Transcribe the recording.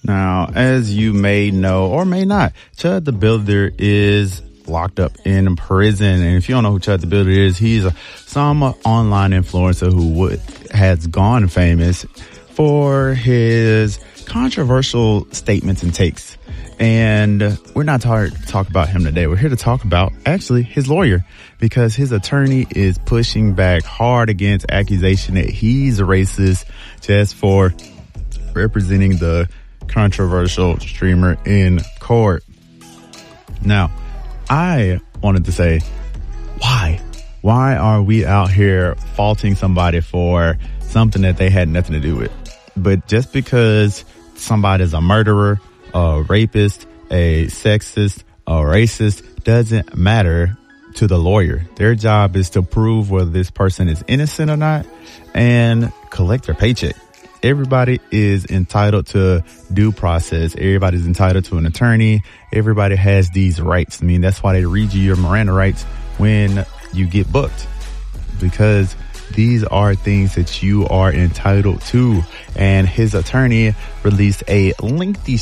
Now, as you may know or may not, Chud the Builder is locked up in prison. And if you don't know who Chud the Builder is, he's some online influencer who has gone famous for his controversial statements and takes. And we're not here to talk about him today. We're here to talk about actually his lawyer, because his attorney is pushing back hard against accusation that he's a racist just for representing the controversial streamer in court. Now, I wanted to say, why are we out here faulting somebody for something that they had nothing to do with? But just because somebody's a murderer, a rapist, a sexist, a racist, doesn't matter to the lawyer. Their job is to prove whether this person is innocent or not and collect their paycheck. Everybody is entitled to due process. Everybody's entitled to an attorney. Everybody has these rights. I mean, that's why they read you your Miranda rights when you get booked, because these are things that you are entitled to. And his attorney released a lengthy